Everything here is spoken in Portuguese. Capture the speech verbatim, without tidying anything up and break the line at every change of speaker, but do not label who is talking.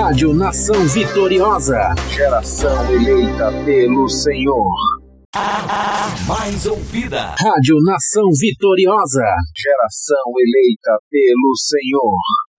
Rádio Nação Vitoriosa. Geração eleita pelo Senhor.
A mais ouvida.
Rádio Nação Vitoriosa. Geração eleita pelo Senhor.